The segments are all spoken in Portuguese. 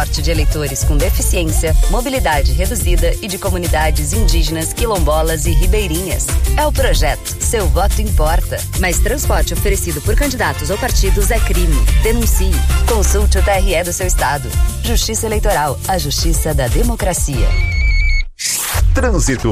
forte de eleitores com deficiência, mobilidade reduzida e de comunidades indígenas, quilombolas e ribeirinhas. É o projeto Seu Voto Importa. Mas transporte oferecido por candidatos ou partidos é crime. Denuncie. Consulte o TRE do seu estado. Justiça Eleitoral, a justiça da democracia. Trânsito.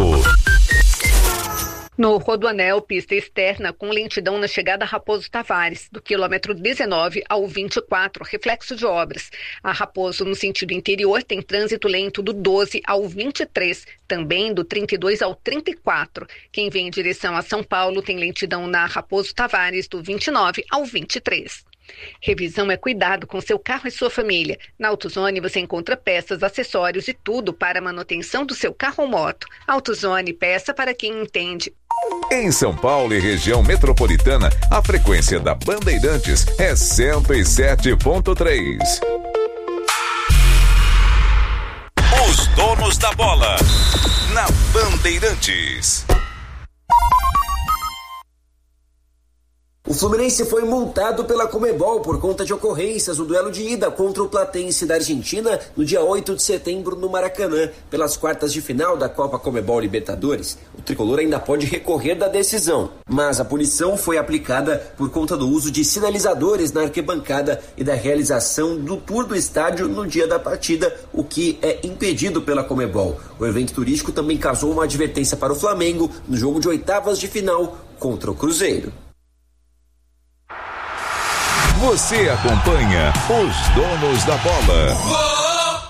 No Rodoanel, pista externa com lentidão na chegada a Raposo Tavares, do quilômetro 19 ao 24, reflexo de obras. A Raposo, no sentido interior, tem trânsito lento do 12 ao 23, também do 32 ao 34. Quem vem em direção a São Paulo tem lentidão na Raposo Tavares, do 29 ao 23. Revisão é cuidado com seu carro e sua família. Na AutoZone você encontra peças, acessórios e tudo para a manutenção do seu carro ou moto. AutoZone, peça para quem entende. Em São Paulo e região metropolitana, a frequência da Bandeirantes é 107.3. Os donos da bola, na Bandeirantes. O Fluminense foi multado pela Conmebol por conta de ocorrências no duelo de ida contra o Platense da Argentina no dia 8 de setembro no Maracanã, pelas quartas de final da Copa Conmebol Libertadores. O tricolor ainda pode recorrer da decisão, mas a punição foi aplicada por conta do uso de sinalizadores na arquibancada e da realização do tour do estádio no dia da partida, o que é impedido pela Conmebol. O evento turístico também causou uma advertência para o Flamengo no jogo de oitavas de final contra o Cruzeiro. Você acompanha os donos da bola.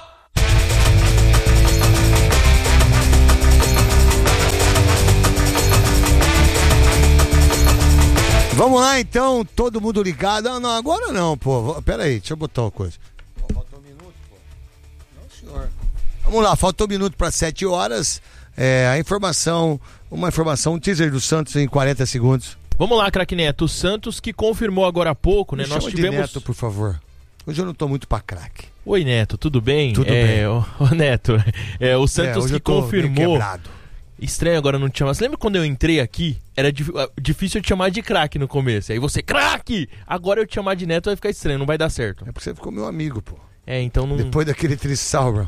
Vamos lá então, todo mundo ligado. Não, agora não, pô. Pera aí, deixa eu botar uma coisa. Faltou um minuto, pô. Não, senhor. Vamos lá, faltou um minuto para 7 horas. Uma informação, um teaser do Santos em 40 segundos. Vamos lá, craque Neto. O Santos que confirmou agora há pouco, né? Nós tivemos... de Neto, por favor. Hoje eu não tô muito pra craque. Oi, Neto, tudo bem? Tudo bem. Neto, o Santos hoje que eu tô confirmou. quebrado. Estranho agora não te chamar. Você lembra quando eu entrei aqui? Era difícil eu te chamar de craque no começo. Aí você, craque! Agora eu te chamar de Neto vai ficar estranho, não vai dar certo. É porque você ficou meu amigo, pô. Então não... Depois daquele trissauro.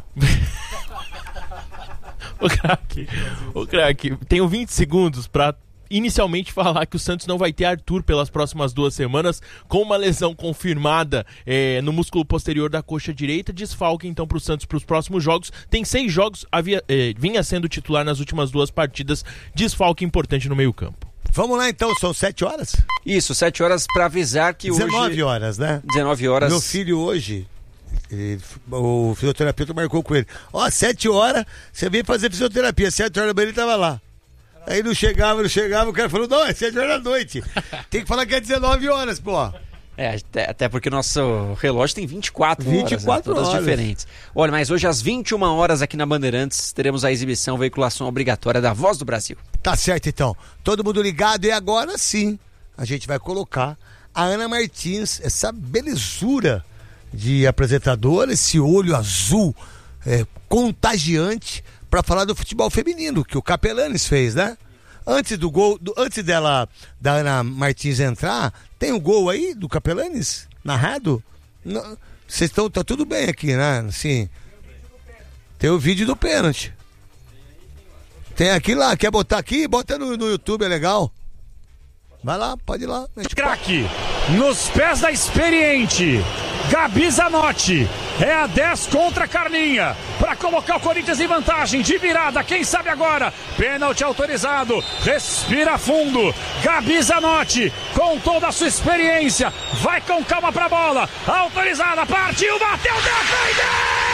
Ô craque, tenho 20 segundos pra inicialmente falar que o Santos não vai ter Arthur pelas próximas 2 semanas, com uma lesão confirmada no músculo posterior da coxa direita. Desfalque então para o Santos para os próximos jogos. Tem 6 jogos, vinha sendo titular nas últimas 2 partidas. Desfalque importante no meio campo. Vamos lá então, são 7 horas? Isso, 7 horas para avisar que 19 horas, né? 19 horas. Meu filho hoje, o fisioterapeuta marcou com ele. 7 horas, você veio fazer fisioterapia, 7 horas da manhã ele tava lá. Aí não chegava, o cara falou, não, é 7 horas da noite. Tem que falar que é 19 horas, pô. Até porque nosso relógio tem 24 horas, 24 todas horas. diferentes. Olha, mas hoje às 21 horas aqui na Bandeirantes teremos a exibição, veiculação obrigatória da Voz do Brasil. Tá certo então, todo mundo ligado e agora sim, a gente vai colocar a Ana Martins, essa belezura de apresentadora, esse olho azul contagiante, para falar do futebol feminino, que o Capelanes fez, né? Antes do gol, antes da Ana Martins entrar, tem um gol aí do Capelanes narrado? Vocês estão, tá tudo bem aqui, né? Assim, tem o vídeo do pênalti. Tem aqui lá, quer botar aqui? Bota no YouTube, é legal. Vai lá, pode ir lá. Craque, nos pés da experiente Gabi Zanotti, é a 10 contra a Carlinha, para colocar o Corinthians em vantagem, de virada, quem sabe agora, pênalti autorizado, respira fundo, Gabi Zanotti, com toda a sua experiência, vai com calma pra bola, autorizada, partiu, bateu, defendeu!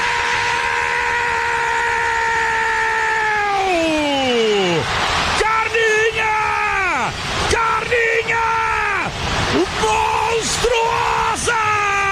Carlinha! Carlinha! Monstruosa!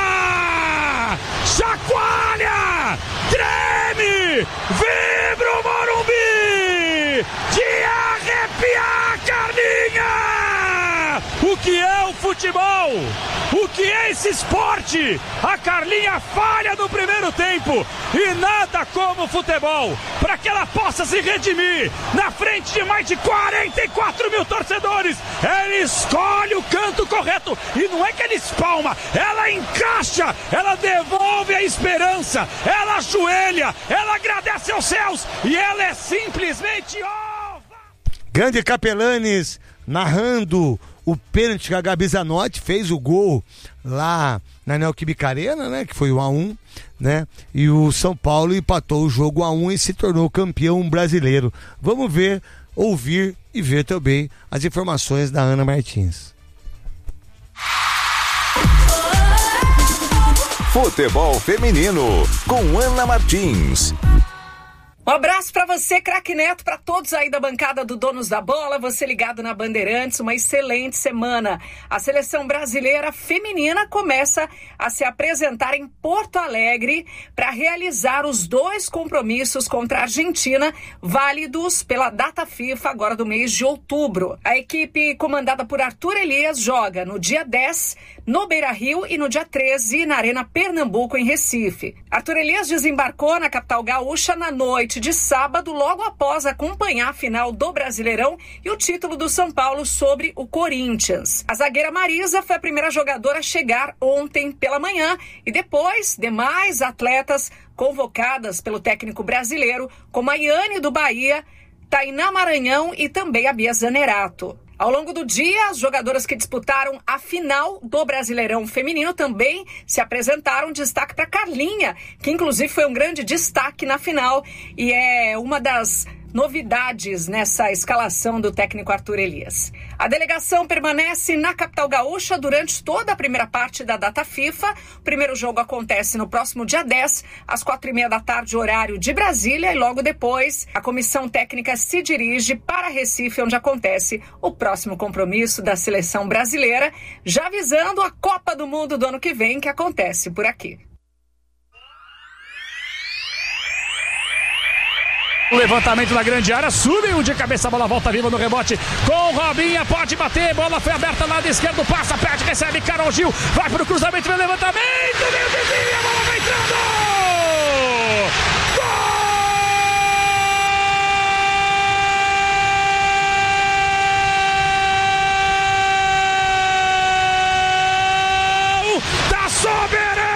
Chacoalha! Treme! Vibra o Morumbi! De arrepiar, Carlinha! O que é o futebol? O que é esse esporte? A Carlinha falha no primeiro tempo e nada como o futebol para que ela possa se redimir na frente de mais de 44 mil torcedores. Ela escolhe o canto correto e não é que ela espalma, ela encaixa, ela devolve a esperança, ela ajoelha, ela agradece aos céus e ela é simplesmente Grande Capelanes narrando o pênalti que a Gabi Zanotti fez o gol lá na Neoquímica Arena, né? Que foi 1-1, né? E o São Paulo empatou o jogo 1-1 e se tornou campeão brasileiro. Vamos ver, ouvir e ver também as informações da Ana Martins. Futebol Feminino, com Ana Martins. Um abraço para você, craque Neto, para todos aí da bancada do Donos da Bola, você ligado na Bandeirantes, uma excelente semana. A seleção brasileira feminina começa a se apresentar em Porto Alegre para realizar os 2 compromissos contra a Argentina, válidos pela data FIFA agora do mês de outubro. A equipe comandada por Arthur Elias joga no dia 10 no Beira-Rio e no dia 13 na Arena Pernambuco, em Recife. Arthur Elias desembarcou na capital gaúcha na noite de sábado, logo após acompanhar a final do Brasileirão e o título do São Paulo sobre o Corinthians. A zagueira Marisa foi a primeira jogadora a chegar ontem pela manhã e depois demais atletas convocadas pelo técnico brasileiro, como a Iane do Bahia, Tainá Maranhão e também a Bia Zanerato. Ao longo do dia, as jogadoras que disputaram a final do Brasileirão Feminino também se apresentaram. Destaque para Carlinha, que inclusive foi um grande destaque na final e é uma das novidades nessa escalação do técnico Arthur Elias. A delegação permanece na capital gaúcha durante toda a primeira parte da data FIFA. O primeiro jogo acontece no próximo dia 10, às 4h30 da tarde, horário de Brasília, e logo depois a comissão técnica se dirige para Recife, onde acontece o próximo compromisso da seleção brasileira, já visando a Copa do Mundo do ano que vem, que acontece por aqui. O levantamento na grande área, subiu de cabeça, a bola volta viva no rebote com Robinha, pode bater, bola foi aberta, lado esquerdo, passa, perde, recebe, Carol Gil, vai pro cruzamento, vem levantamento, meio vizinho, a bola vai entrando! Gol! Da Soberana!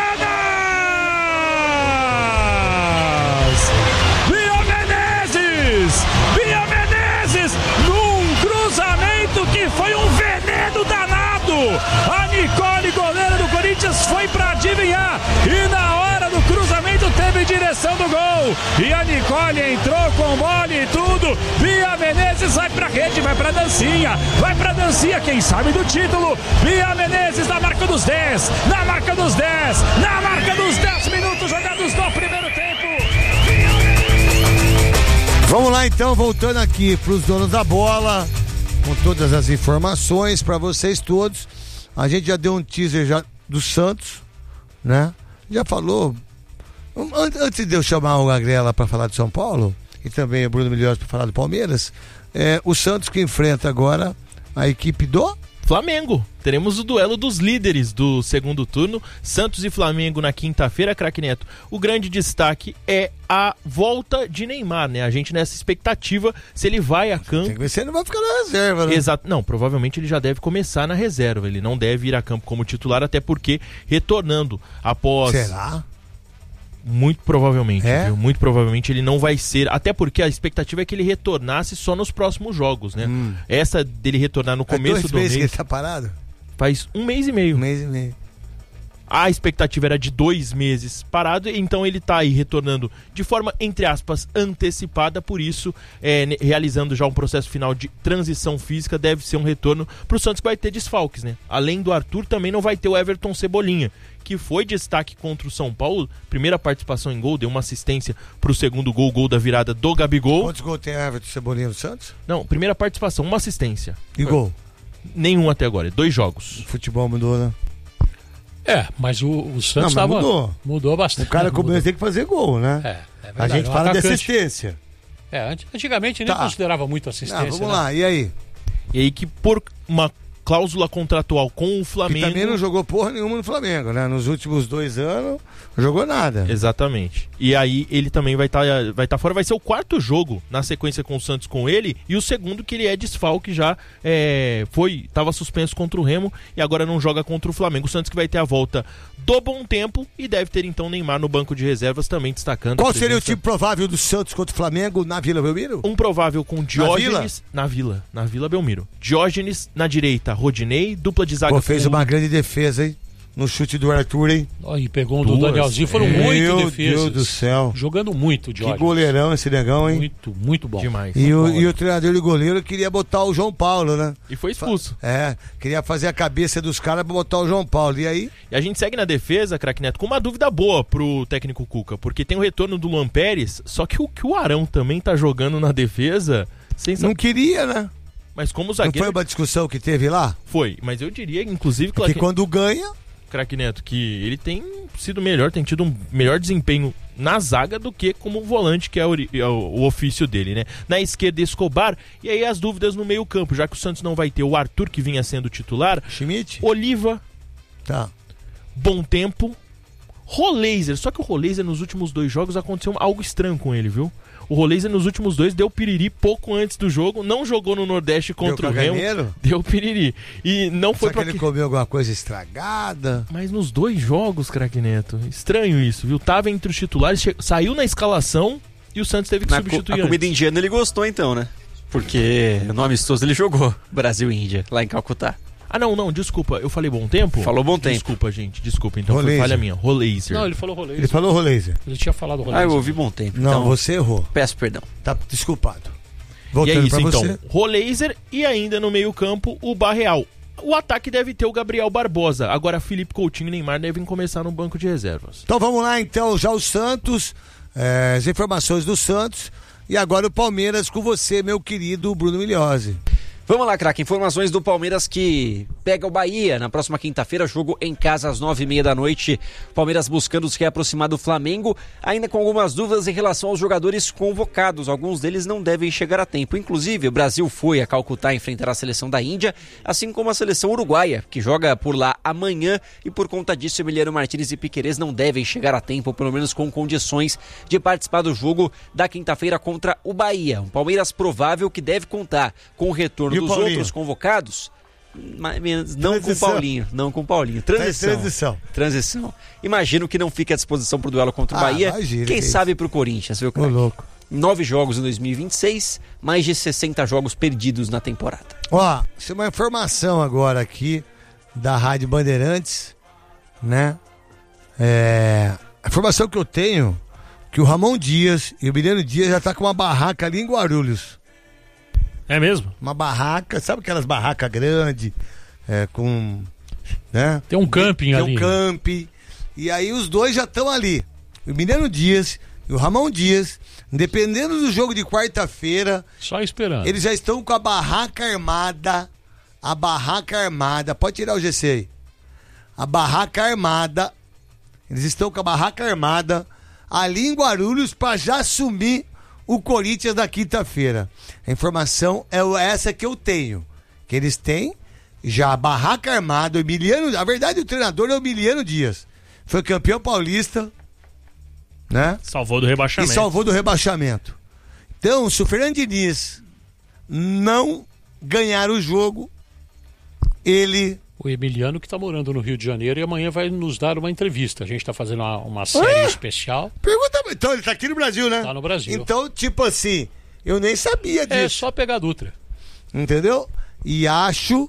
Foi um veneno danado. A Nicole, goleira do Corinthians, foi para adivinhar e na hora do cruzamento teve direção do gol. E a Nicole entrou com bola e tudo. Bia Menezes vai pra rede, vai pra dancinha. Vai pra dancinha, quem sabe do título. Bia Menezes na marca dos 10. Na marca dos 10. Na marca dos 10 minutos jogados no primeiro tempo. Vamos lá então, voltando aqui pros donos da bola, com todas as informações para vocês todos. A gente já deu um teaser já do Santos, né? Já falou. Antes de eu chamar o Gagrela para falar de São Paulo, e também o Bruno Milhões para falar do Palmeiras, o Santos que enfrenta agora a equipe do Flamengo. Teremos o duelo dos líderes do segundo turno, Santos e Flamengo na quinta-feira, craque Neto. O grande destaque é a volta de Neymar, né? A gente nessa expectativa se ele vai a campo. Tem que ver se ele não vai ficar na reserva, né? Exato. Não, provavelmente ele já deve começar na reserva. Ele não deve ir a campo como titular, até porque retornando após... Será? Muito provavelmente, viu? Muito provavelmente ele não vai ser, até porque a expectativa é que ele retornasse só nos próximos jogos, né? Essa dele retornar no começo do mês... que ele tá parado? Faz 1 mês e meio. 1 mês e meio. A expectativa era de 2 meses parado, então ele tá aí retornando de forma, entre aspas, antecipada, por isso, realizando já um processo final de transição física, deve ser um retorno pro Santos, que vai ter desfalques, né? Além do Arthur, também não vai ter o Everton Cebolinha, que foi destaque contra o São Paulo, primeira participação em gol, deu uma assistência pro segundo gol, gol da virada do Gabigol. Quantos gols tem Everton Cebolinha no Santos? Não, primeira participação, uma assistência. E gol? Nenhum até agora, 2 jogos. O futebol mudou, né? Mas o Santos mudou bastante. O cara tem que fazer gol, né? É verdade, a gente fala de assistência. Antigamente nem considerava muito assistência. Vamos lá, e aí? E aí que por uma cláusula contratual com o Flamengo. Que também não jogou porra nenhuma no Flamengo, né? Nos últimos 2 anos, não jogou nada. Exatamente. E aí ele também vai estar fora. Vai ser o 4º jogo na sequência com o Santos com ele, e o segundo que ele é desfalque já estava suspenso contra o Remo e agora não joga contra o Flamengo. O Santos que vai ter a volta do Bom Tempo e deve ter então Neymar no banco de reservas também destacando. Qual seria o time provável do Santos contra o Flamengo na Vila Belmiro? Um provável com Diógenes na Vila Belmiro. Diógenes na direita, Rodinei, dupla de zaga. Fez uma grande defesa, hein? No chute do Arthur, hein? E pegou um do Danielzinho, foram muito defesas. Meu Deus do céu. Jogando muito, Diógenes. Que goleirão esse negão, hein? Muito bom. Demais. E o treinador de goleiro queria botar o João Paulo, né? E foi expulso. Queria fazer a cabeça dos caras pra botar o João Paulo, e aí? E a gente segue na defesa, craque Neto, com uma dúvida boa pro técnico Cuca, porque tem o retorno do Luan Pérez, só que o Arão também tá jogando na defesa. Não queria, né? Mas como zagueiro... Não foi uma discussão que teve lá? Foi, mas eu diria, inclusive... Que quando ganha... Craque Neto, que ele tem sido melhor, tem tido um melhor desempenho na zaga do que como volante, que é o ofício dele, né? Na esquerda, Escobar, e aí as dúvidas no meio campo, já que o Santos não vai ter o Arthur, que vinha sendo titular, Schmidt, Oliva, tá. Bom Tempo, Roleiser, só que o Roleiser nos últimos 2 jogos aconteceu algo estranho com ele, viu? O Roleiser nos últimos 2 deu piriri pouco antes do jogo, não jogou no Nordeste contra o Remo. Deu piriri. E não foi pra ele comeu alguma coisa estragada. Mas nos 2 jogos, craque Neto, estranho isso, viu? Tava entre os titulares, saiu na escalação e o Santos teve que substituir. A comida indiana ele gostou então, né? Porque no amistoso ele jogou Brasil e Índia, lá em Calcutá. Não, desculpa, eu falei Bom Tempo? Falou Bom Tempo. Desculpa, gente, então foi falha minha. Roleiser. Não, ele falou Roleiser. Ele falou Roleiser. Ele tinha falado Roleiser. Eu ouvi Bom Tempo. Não, então, você errou. Peço perdão. Tá desculpado. Voltando e é isso, então. Você. Roleiser e ainda no meio campo o Barreal. O ataque deve ter o Gabriel Barbosa. Agora Felipe Coutinho e Neymar devem começar no banco de reservas. Então vamos lá, então, já o Santos, as informações do Santos. E agora o Palmeiras com você, meu querido Bruno Migliozzi. Vamos lá, craque. Informações do Palmeiras que pega o Bahia na próxima quinta-feira, jogo em casa às 9h30 da noite. Palmeiras buscando se reaproximar do Flamengo, ainda com algumas dúvidas em relação aos jogadores convocados. Alguns deles não devem chegar a tempo. Inclusive, o Brasil foi a Calcutá enfrentar a seleção da Índia, assim como a seleção uruguaia, que joga por lá amanhã, e por conta disso, Emiliano Martínez e Piquerez não devem chegar a tempo, pelo menos com condições de participar do jogo da quinta-feira contra o Bahia. Um Palmeiras provável que deve contar com o retorno dos outros convocados, não com o Paulinho. Transição. Imagino que não fique à disposição para o duelo contra o Bahia. Quem sabe para o Corinthians, viu, cara? 9 jogos em 2026, mais de 60 jogos perdidos na temporada. Isso é uma informação agora aqui da Rádio Bandeirantes, né? A informação que eu tenho que o Ramon Dias e o Emiliano Dias já tá com uma barraca ali em Guarulhos. É mesmo? Uma barraca, sabe aquelas barracas grandes, com... né? Tem um camping ali. Tem um camping. E aí os dois já estão ali. O Emiliano Dias e o Ramon Dias, dependendo do jogo de quarta-feira... Só esperando. Eles já estão com a barraca armada. Pode tirar o GC aí. A barraca armada. Eles estão com a barraca armada ali em Guarulhos para já assumir o Corinthians na quinta-feira. A informação é essa que eu tenho. Que eles têm já a barraca armada, o Emiliano... Na verdade, o treinador é o Emiliano Dias. Foi campeão paulista, né? Salvou do rebaixamento. Então, se o Fernando Diniz não ganhar o jogo, ele... O Emiliano que está morando no Rio de Janeiro e amanhã vai nos dar uma entrevista. A gente está fazendo uma série especial. Pergunta, então ele está aqui no Brasil, né? Está no Brasil. Então, tipo assim, eu nem sabia disso. É só pegar a Dutra. Entendeu? E acho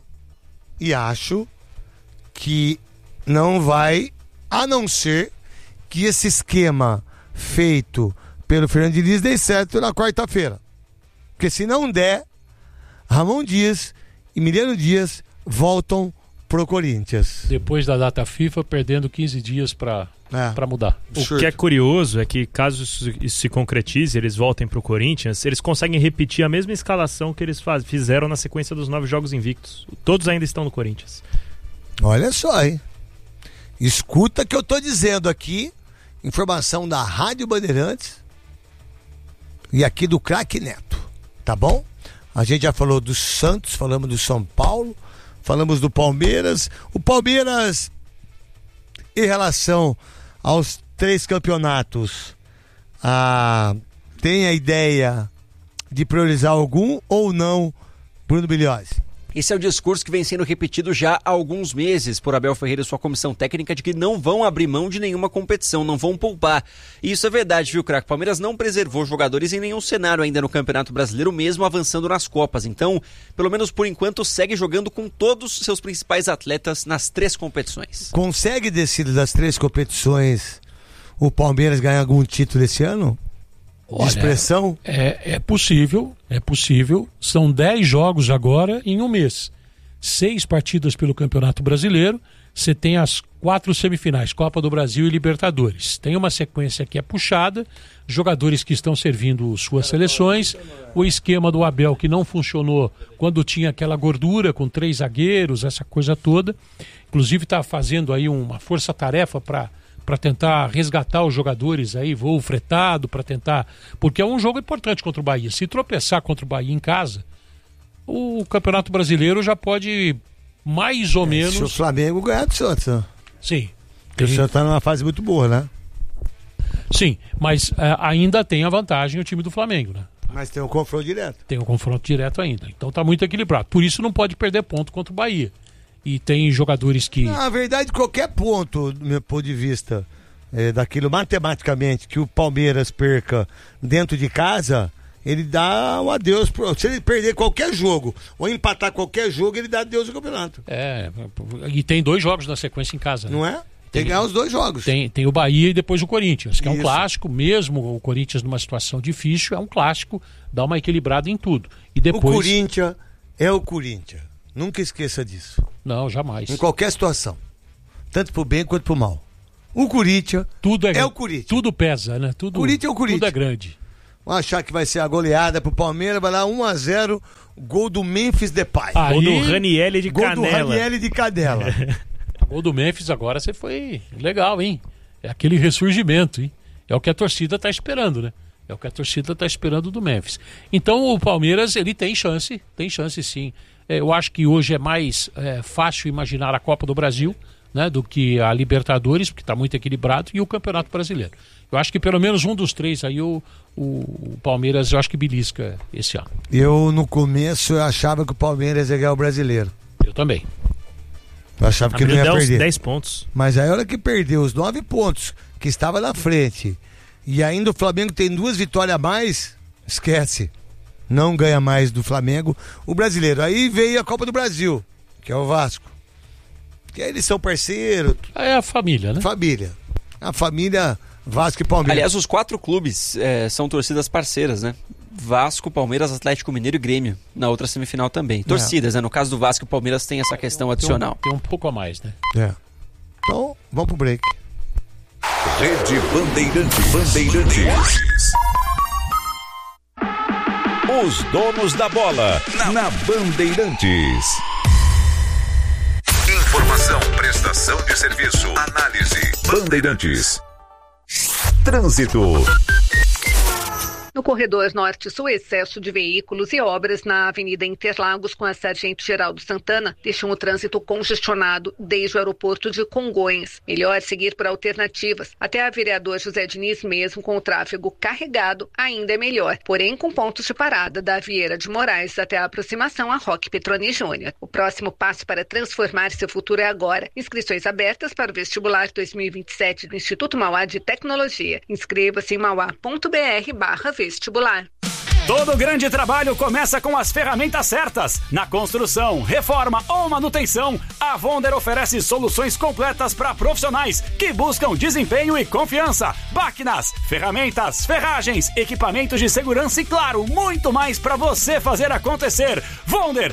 que não vai, a não ser que esse esquema feito pelo Fernando Diniz dê certo na quarta-feira. Porque se não der, Ramon Dias e Emiliano Dias voltam pro Corinthians. Depois da data FIFA, perdendo 15 dias para mudar. O que é curioso é que, caso isso se concretize, eles voltem pro Corinthians, eles conseguem repetir a mesma escalação que eles fizeram na sequência dos 9 jogos invictos. Todos ainda estão no Corinthians. Olha só, hein? Escuta que eu tô dizendo aqui, informação da Rádio Bandeirantes e aqui do Craque Neto, tá bom? A gente já falou do Santos, falamos do São Paulo, falamos do Palmeiras. O Palmeiras, em relação aos 3 campeonatos, tem a ideia de priorizar algum ou não, Bruno Bilhões? Esse é o discurso que vem sendo repetido já há alguns meses por Abel Ferreira e sua comissão técnica de que não vão abrir mão de nenhuma competição, não vão poupar. E isso é verdade, viu, craque? Palmeiras não preservou jogadores em nenhum cenário ainda no Campeonato Brasileiro, mesmo avançando nas Copas. Então, pelo menos por enquanto, segue jogando com todos os seus principais atletas nas 3 competições. Consegue, descido das 3 competições, o Palmeiras ganhar algum título esse ano? Olha, de expressão? É possível. São 10 jogos agora em um mês. 6 partidas pelo Campeonato Brasileiro. Você tem as 4 semifinais, Copa do Brasil e Libertadores. Tem uma sequência que é puxada, jogadores que estão servindo suas seleções, o esquema do Abel que não funcionou quando tinha aquela gordura com 3 zagueiros, essa coisa toda. Inclusive está fazendo aí uma força-tarefa para tentar resgatar os jogadores aí, voo fretado, para tentar... Porque é um jogo importante contra o Bahia. Se tropeçar contra o Bahia em casa, o Campeonato Brasileiro já pode mais ou menos... Se o Flamengo ganhar do Santos, né? Sim. Porque o Santos está numa fase muito boa, né? Sim, mas ainda tem a vantagem o time do Flamengo, né? Mas tem um confronto direto. Tem um confronto direto ainda. Então tá muito equilibrado. Por isso não pode perder ponto contra o Bahia. E tem jogadores que... Na verdade, qualquer ponto, do meu ponto de vista, daquilo matematicamente, que o Palmeiras perca dentro de casa, ele dá um adeus. Se ele perder qualquer jogo, ou empatar qualquer jogo, ele dá adeus ao campeonato. E tem 2 jogos na sequência em casa. Não é? Tem que ganhar os 2 jogos. Tem o Bahia e depois o Corinthians, que é um clássico, mesmo o Corinthians numa situação difícil, é um clássico, dá uma equilibrada em tudo. E depois... O Corinthians é o Corinthians. Nunca esqueça disso. Não, jamais. Em qualquer situação. Tanto pro bem quanto pro mal. O Corinthians é o Corinthians. Tudo pesa, né? Corinthians é o Corinthians. Tudo é grande. Vamos achar que vai ser a goleada pro Palmeiras, vai lá 1-0, gol do Memphis Depay. Gol do Ranieri de Canela. Gol do Ranieri de Canela. O gol do Memphis agora você foi legal, hein? É aquele ressurgimento, hein? É o que a torcida tá esperando, né? É o que a torcida tá esperando do Memphis. Então o Palmeiras, ele tem chance sim. Eu acho que hoje é mais fácil imaginar a Copa do Brasil, né, do que a Libertadores, porque está muito equilibrado, e o Campeonato Brasileiro. Eu acho que pelo menos um dos 3 aí o Palmeiras, eu acho que belisca esse ano. Eu, no começo, eu achava que o Palmeiras ia ganhar o Brasileiro. Eu também. Eu achava que ele não ia perder. 10 pontos. Mas aí a hora que perdeu os 9 pontos, que estava na frente, e ainda o Flamengo tem 2 vitórias a mais, esquece. Não ganha mais do Flamengo o Brasileiro. Aí veio a Copa do Brasil, que é o Vasco. Que aí eles são parceiros. É a família, né? Família. A família Vasco e Palmeiras. Aliás, os 4 clubes são torcidas parceiras, né? Vasco, Palmeiras, Atlético Mineiro e Grêmio. Na outra semifinal também. Torcidas, né? No caso do Vasco e Palmeiras tem essa questão adicional. Tem um pouco a mais, né? Então, vamos pro break. Rede Bandeirantes. Os donos da bola na Bandeirantes. Informação, prestação de serviço, análise. Bandeirantes. Trânsito. No corredor norte-sul, excesso de veículos e obras na Avenida Interlagos com a Sargento Geraldo Santana deixam o trânsito congestionado desde o aeroporto de Congonhas. Melhor seguir por alternativas. Até a Vereador José Diniz, mesmo com o tráfego carregado, ainda é melhor. Porém, com pontos de parada da Vieira de Moraes até a aproximação a Roque Petroni Júnior. O próximo passo para transformar seu futuro é agora. Inscrições abertas para o vestibular 2027 do Instituto Mauá de Tecnologia. Inscreva-se em mauá.br/vestibular. Todo grande trabalho começa com as ferramentas certas. Na construção, reforma ou manutenção, a Vonder oferece soluções completas para profissionais que buscam desempenho e confiança. Máquinas, ferramentas, ferragens, equipamentos de segurança e, claro, muito mais para você fazer acontecer. Vonder,